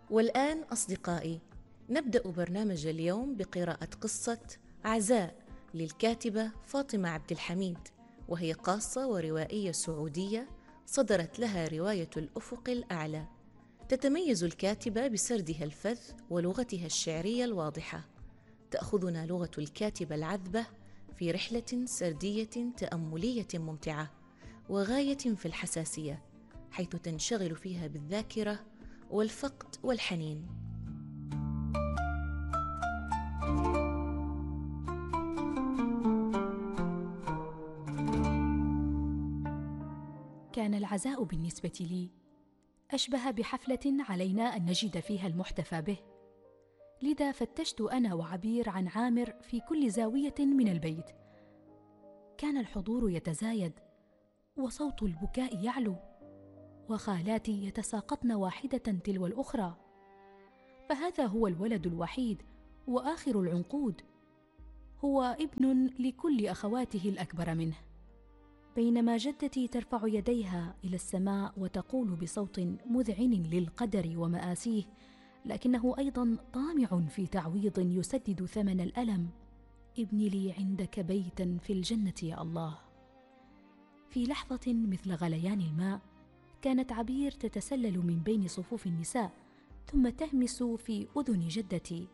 والآن أصدقائي، نبدأ برنامج اليوم بقراءة قصة عزاء للكاتبة فاطمة عبد الحميد، وهي قاصة وروائية سعودية صدرت لها رواية الأفق الأعلى. تتميز الكاتبة بسردها الفذ ولغتها الشعرية الواضحة. تأخذنا لغة الكاتبة العذبة في رحلة سردية تأملية ممتعة وغاية في الحساسية، حيث تنشغل فيها بالذاكرة والفقد والحنين. كان العزاء بالنسبة لي أشبه بحفلة علينا أن نجد فيها المحتفى به، لذا فتشت أنا وعبير عن عامر في كل زاوية من البيت. كان الحضور يتزايد وصوت البكاء يعلو، وخالاتي يتساقطن واحدة تلو الأخرى، فهذا هو الولد الوحيد وآخر العنقود، هو ابن لكل أخواته الأكبر منه. بينما جدتي ترفع يديها إلى السماء وتقول بصوت مذعن للقدر ومآسيه، لكنه أيضا طامع في تعويض يسدد ثمن الألم: ابن لي عندك بيتا في الجنة يا الله. في لحظة مثل غليان الماء كانت عبير تتسلل من بين صفوف النساء، ثم تهمس في أذن جدتي: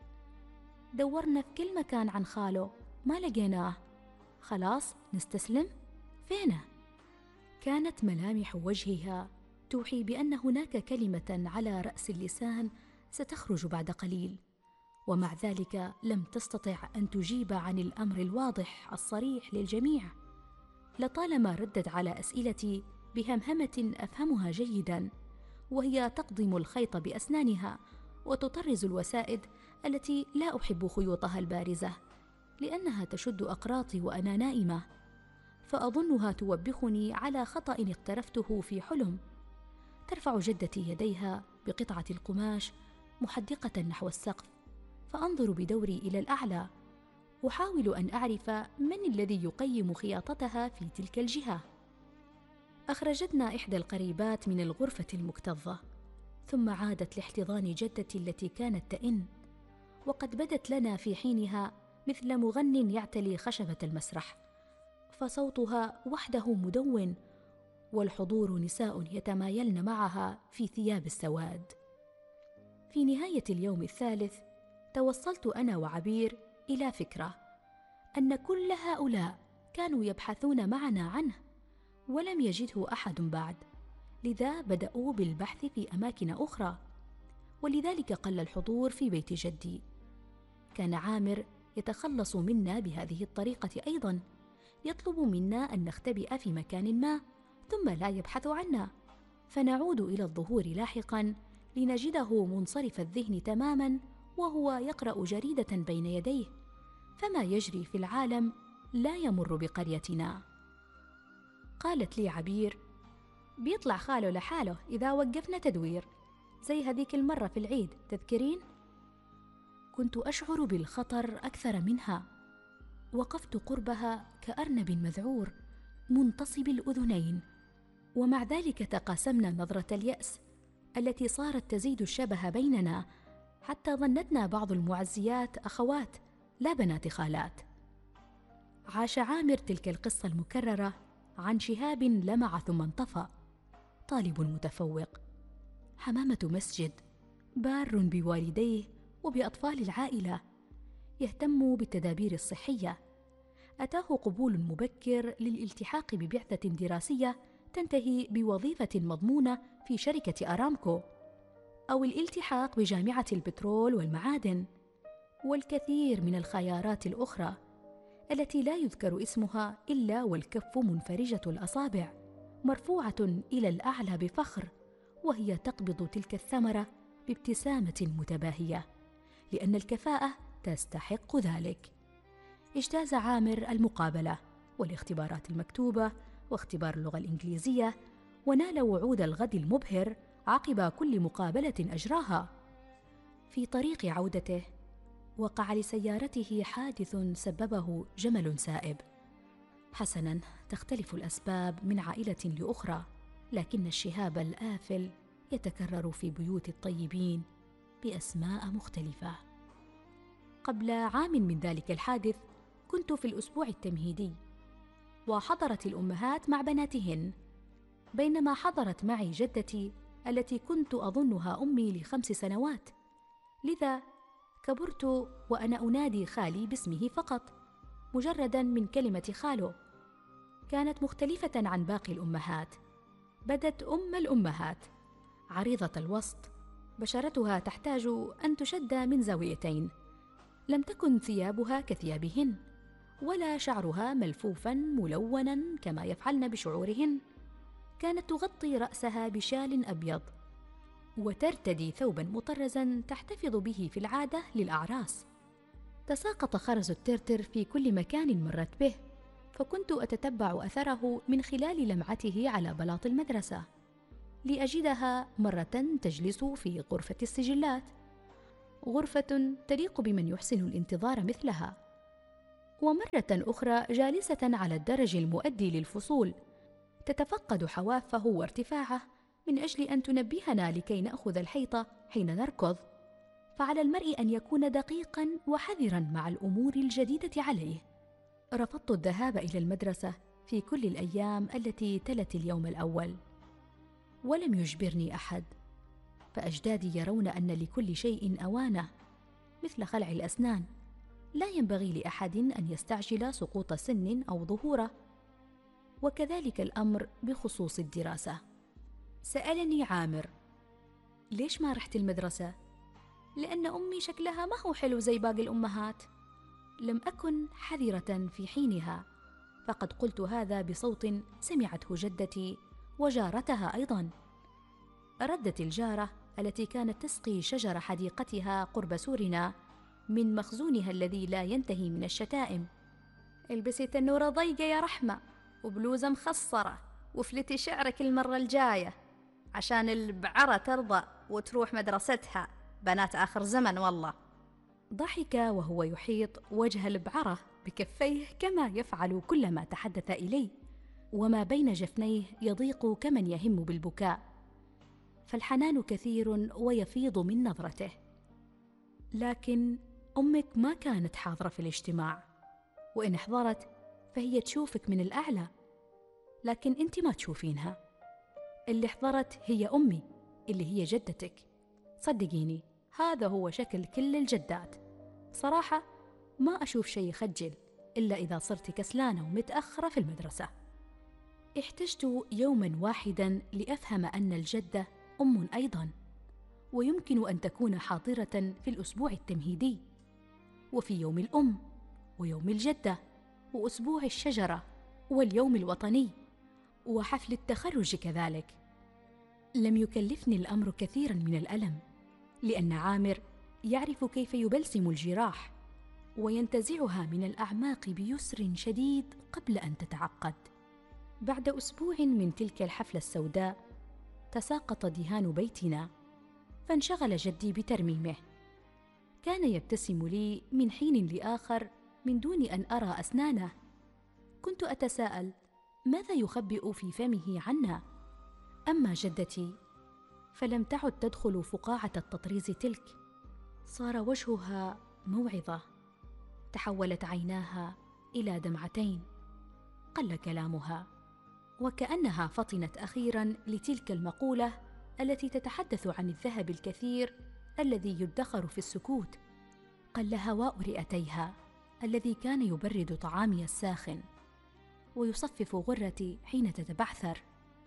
دورنا في كل مكان عن خاله ما لقيناه، خلاص نستسلم؟ فينه؟ كانت ملامح وجهها توحي بأن هناك كلمة على رأس اللسان ستخرج بعد قليل، ومع ذلك لم تستطع أن تجيب عن الأمر الواضح الصريح للجميع. لطالما ردت على أسئلتي بهمهمة أفهمها جيدا، وهي تقضم الخيط بأسنانها وتطرز الوسائد التي لا أحب خيوطها البارزة، لأنها تشد أقراطي وأنا نائمة، فأظنها توبخني على خطأ اقترفته في حلم. ترفع جدتي يديها بقطعة القماش محدقة نحو السقف، فأنظر بدوري إلى الأعلى، أحاول أن أعرف من الذي يقيم خياطتها في تلك الجهة. أخرجتنا إحدى القريبات من الغرفة المكتظة، ثم عادت لاحتضان جدتي التي كانت تئن، وقد بدت لنا في حينها مثل مغن يعتلي خشبة المسرح، فصوتها وحده مدون، والحضور نساء يتمايلن معها في ثياب السواد. في نهاية اليوم الثالث توصلت أنا وعبير إلى فكرة أن كل هؤلاء كانوا يبحثون معنا عنه، ولم يجده أحد بعد، لذا بدأوا بالبحث في أماكن أخرى، ولذلك قل الحضور في بيت جدي. كان عامر يتخلص منا بهذه الطريقة أيضا، يطلب منا أن نختبئ في مكان ما ثم لا يبحث عنا، فنعود إلى الظهور لاحقا لنجده منصرف الذهن تماما وهو يقرأ جريدة بين يديه، فما يجري في العالم لا يمر بقريتنا. قالت لي عبير: بيطلع خاله لحاله إذا وقفنا تدوير، زي هذيك المرة في العيد تذكرين؟ كنت أشعر بالخطر أكثر منها. وقفت قربها كأرنب مذعور منتصب الأذنين، ومع ذلك تقاسمنا نظرة اليأس التي صارت تزيد الشبه بيننا، حتى ظنتنا بعض المعزيات أخوات لا بنات خالات. عاش عامر تلك القصة المكررة عن شهاب لمع ثم انطفأ، طالب متفوق، حمامة مسجد، بار بوالديه وبأطفال العائلة، يهتم بالتدابير الصحية. أتاه قبول مبكر للالتحاق ببعثة دراسية تنتهي بوظيفة مضمونة في شركة أرامكو، أو الالتحاق بجامعة البترول والمعادن، والكثير من الخيارات الأخرى التي لا يذكر اسمها إلا والكف منفرجة الأصابع مرفوعة إلى الأعلى بفخر، وهي تقبض تلك الثمرة بابتسامة متباهية، لأن الكفاءة تستحق ذلك. اجتاز عامر المقابلة والاختبارات المكتوبة واختبار اللغة الإنجليزية، ونال وعود الغد المبهر عقب كل مقابلة أجراها. في طريق عودته وقع لسيارته حادث سببه جمل سائب. حسناً، تختلف الأسباب من عائلة لأخرى، لكن الشهاب الآفل يتكرر في بيوت الطيبين بأسماء مختلفة. قبل عام من ذلك الحادث كنت في الأسبوع التمهيدي، وحضرت الأمهات مع بناتهن، بينما حضرت معي جدتي التي كنت أظنها أمي ل5 سنوات، لذا كبرت وأنا أنادي خالي باسمه فقط، مجردا من كلمة خالو. كانت مختلفة عن باقي الأمهات، بدت أم الأمهات، عريضة الوسط، بشرتها تحتاج أن تشد من زاويتين، لم تكن ثيابها كثيابهن، ولا شعرها ملفوفا ملونا كما يفعلن بشعورهن. كانت تغطي رأسها بشال أبيض، وترتدي ثوبا مطرزا تحتفظ به في العادة للأعراس. تساقط خرز الترتر في كل مكان مرت به، فكنت أتتبع أثره من خلال لمعته على بلاط المدرسة، لأجدها مرة تجلس في غرفة السجلات، غرفة تليق بمن يحسن الانتظار مثلها، ومرة أخرى جالسة على الدرج المؤدي للفصول، تتفقد حوافه وارتفاعه من أجل أن تنبهنا لكي نأخذ الحيطة حين نركض. فعلى المرء أن يكون دقيقاً وحذراً مع الأمور الجديدة عليه. رفضت الذهاب إلى المدرسة في كل الأيام التي تلت اليوم الأول، ولم يجبرني أحد، فأجدادي يرون أن لكل شيء أوانه، مثل خلع الأسنان، لا ينبغي لأحد أن يستعجل سقوط سن أو ظهوره، وكذلك الأمر بخصوص الدراسة. سألني عامر: ليش ما رحت المدرسة؟ لأن أمي شكلها ما هو حلو زي باقي الأمهات. لم أكن حذرة في حينها، فقد قلت هذا بصوت سمعته جدتي وجارتها أيضا. ردت الجارة التي كانت تسقي شجر حديقتها قرب سورنا من مخزونها الذي لا ينتهي من الشتائم: البسي تنورة ضيقة يا رحمة، وبلوزة مخصرة، وفلتي شعرك المرة الجاية عشان البعرة ترضى وتروح مدرستها، بنات آخر زمن والله. ضحك وهو يحيط وجه البعرة بكفيه كما يفعل كلما تحدث إلي، وما بين جفنيه يضيق كمن يهم بالبكاء، فالحنان كثير ويفيض من نظرته. لكن أمك ما كانت حاضرة في الاجتماع، وإن حضرت فهي تشوفك من الأعلى، لكن أنت ما تشوفينها. اللي حضرت هي أمي اللي هي جدتك. صدقيني هذا هو شكل كل الجدات. صراحة ما أشوف شيء يخجل إلا إذا صرت كسلانة ومتأخرة في المدرسة. احتجت يوما واحدا لأفهم أن الجدة أم أيضا، ويمكن أن تكون حاضرة في الأسبوع التمهيدي، وفي يوم الأم، ويوم الجدة، وأسبوع الشجرة، واليوم الوطني، وحفل التخرج كذلك. لم يكلفني الأمر كثيرا من الألم، لأن عامر يعرف كيف يبلسم الجراح وينتزعها من الأعماق بيسر شديد قبل أن تتعقد. بعد أسبوع من تلك الحفلة السوداء تساقط دهان بيتنا، فانشغل جدي بترميمه. كان يبتسم لي من حين لآخر من دون أن أرى أسنانه. كنت أتساءل ماذا يخبئ في فمه عنا؟ أما جدتي فلم تعد تدخل فقاعة التطريز تلك، صار وجهها موعظة، تحولت عيناها إلى دمعتين، قل كلامها، وكأنها فطنت أخيرا لتلك المقولة التي تتحدث عن الذهب الكثير الذي يدخر في السكوت. قل هواء رئتيها الذي كان يبرد طعامي الساخن، ويصفف غرتي حين تتبعثر،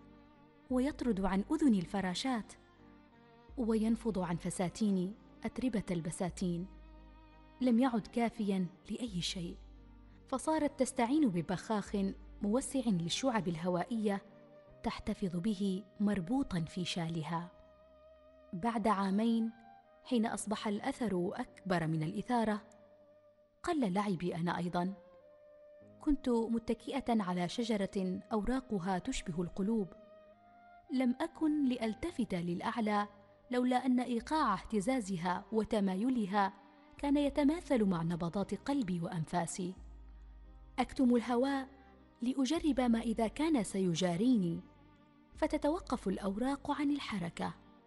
ويطرد عن أذني الفراشات، وينفض عن فساتيني أتربة البساتين. لم يعد كافيا لأي شيء، فصارت تستعين ببخاخ موسع للشعب الهوائية تحتفظ به مربوطا في شالها. بعد عامين، حين أصبح الأثر أكبر من الإثارة، قل لعبي أنا أيضا. كنت متكئة على شجرة أوراقها تشبه القلوب. لم أكن لألتفت للأعلى لولا أن إيقاع اهتزازها وتمايلها كان يتماثل مع نبضات قلبي وأنفاسي. أكتم الهواء لأجرب ما إذا كان سيجاريني، فتتوقف الأوراق عن الحركة،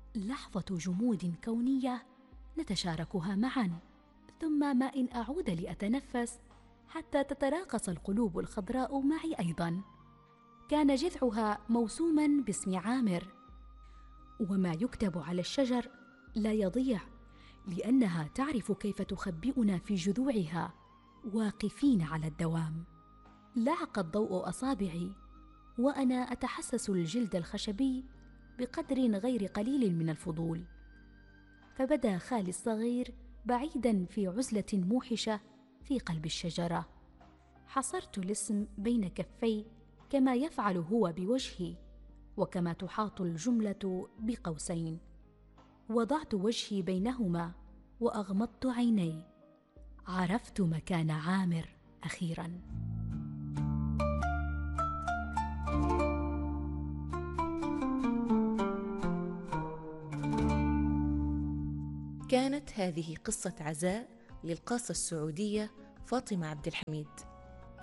لحظة جمود كونية نتشاركها معا، ثم ما إن أعود لأتنفس حتى تتراقص القلوب الخضراء معي أيضا. كان جذعها موسوما باسم عامر، وما يكتب على الشجر لا يضيع، لأنها تعرف كيف تخبئنا في جذوعها واقفين على الدوام. لعق الضوء أصابعي وأنا أتحسس الجلد الخشبي بقدر غير قليل من الفضول، فبدا خالي الصغير بعيدا في عزلة موحشة في قلب الشجرة. حصرت الاسم بين كفي كما يفعل هو بوجهي، وكما تحاط الجملة بقوسين. وضعت وجهي بينهما وأغمضت عيني. عرفت مكان عامر أخيراً. كانت هذه قصة عزاء للقاصة السعودية فاطمة عبد الحميد.